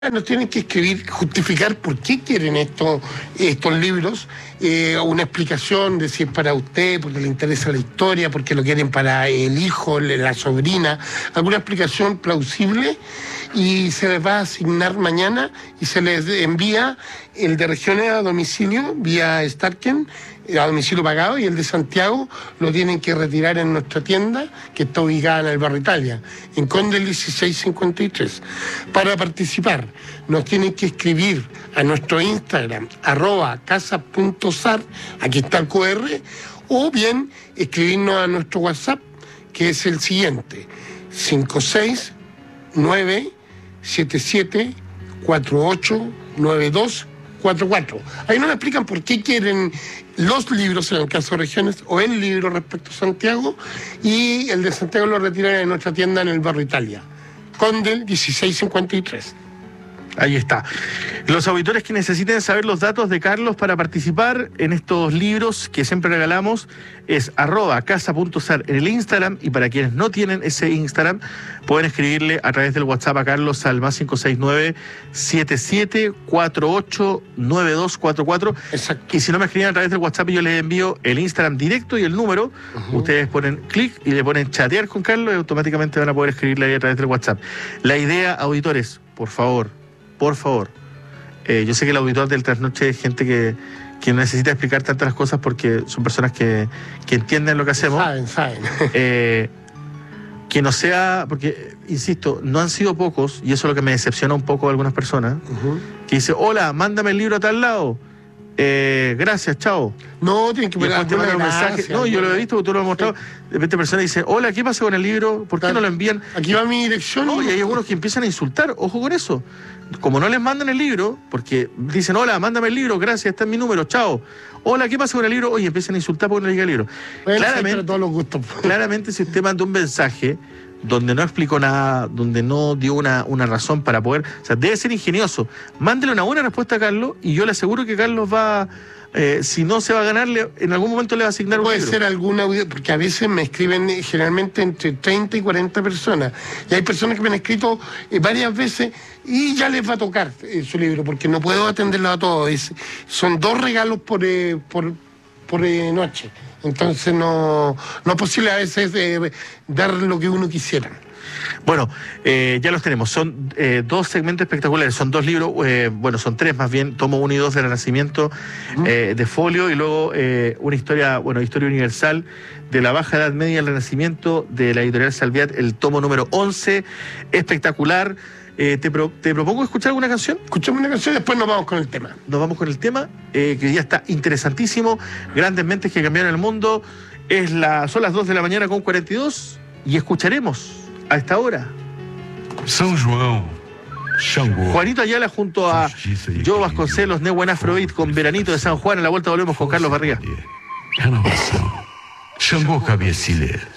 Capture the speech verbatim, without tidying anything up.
Nos tienen que escribir, justificar por qué quieren esto, estos libros, eh, una explicación de si es para usted, porque le interesa la historia, porque lo quieren para el hijo, la sobrina, alguna explicación plausible, y se les va a asignar mañana y se les envía el de regiones a domicilio vía Starken, a domicilio pagado, y el de Santiago lo tienen que retirar en nuestra tienda, que está ubicada en el barrio Italia, en Conde dieciséis cincuenta y tres. Para participar, nos tienen que escribir a nuestro Instagram, arroba casa.sar, aquí está el cu erre, o bien escribirnos a nuestro WhatsApp, que es el siguiente, cinco seis nueve siete siete cuatro ocho nueve dos cuatro cuatro. Ahí nos explican por qué quieren los libros, en el caso de regiones, o el libro respecto a Santiago, y el de Santiago lo retiran en nuestra tienda en el barrio Italia, Condel dieciséis cincuenta y tres. Ahí está. Los auditores que necesiten saber los datos de Carlos para participar en estos libros que siempre regalamos es arroba casa.sar en el Instagram, y para quienes no tienen ese Instagram pueden escribirle a través del WhatsApp a Carlos al más cinco seis nueve siete siete cuatro ocho nueve dos cuatro cuatro. Exacto. Y si no me escriben a través del WhatsApp, yo les envío el Instagram directo y el número. Uh-huh. Ustedes ponen clic y le ponen chatear con Carlos y automáticamente van a poder escribirle ahí a través del WhatsApp. La idea, auditores, por favor, Por favor, eh, yo sé que el auditor del Trasnoche es gente que, que no necesita explicar tantas cosas porque son personas que, que entienden lo que hacemos. Saben, saben. Eh, que no sea, porque, insisto, no han sido pocos, y eso es lo que me decepciona un poco de algunas personas, uh-huh. que dice, hola, mándame el libro a tal lado. Eh, gracias, chao. No, tienen que poner un mensaje. No, yo lo he visto, tú lo has mostrado. Sí. De repente personas dicen, hola, ¿qué pasa con el libro? ¿Por qué claro. no lo envían? Aquí va mi dirección. No, y hay algunos que empiezan a insultar, ojo con eso. Como no les mandan el libro, porque dicen, hola, mándame el libro, gracias, está en mi número, chao. Hola, ¿qué pasa con el libro? Oye, empiezan a insultar porque no llega el libro. Bueno, claramente, todos los gustos. Claramente, si usted manda un mensaje donde no explicó nada, donde no dio una, una razón para poder... O sea, debe ser ingenioso. Mándele una buena respuesta a Carlos y yo le aseguro que Carlos va... Eh, si no se va a ganar, en algún momento le va a asignar un Puede libro. ser alguna, porque a veces me escriben generalmente entre treinta y cuarenta personas, y hay personas que me han escrito eh, varias veces y ya les va a tocar eh, su libro, porque no puedo atenderlo a todos. Es, son dos regalos por, eh, por, por eh, noche, entonces no, no es posible a veces eh, dar lo que uno quisiera. Bueno, eh, ya los tenemos. Son eh, dos segmentos espectaculares. Son dos libros, eh, bueno, son tres más bien. Tomo uno y dos del Renacimiento uh-huh. eh, de folio, y luego eh, una historia, bueno, historia universal de la Baja Edad Media al Renacimiento de la editorial Salviat, el tomo número once. Espectacular. Eh, te, pro, ¿Te propongo escuchar alguna canción? Escuchamos una canción y después nos vamos con el tema. Nos vamos con el tema, eh, que ya está interesantísimo. Grandes mentes que cambiaron el mundo. Es la, son las dos de la mañana con cuarenta y dos y escucharemos a esta hora São João, Xangô, Juanito Ayala junto a Joe Vasconcelos, Neuen Afrobeat con Veranito de San Juan. En la vuelta volvemos con Carlos Barriga. Renovação, Xangô Cabecilha.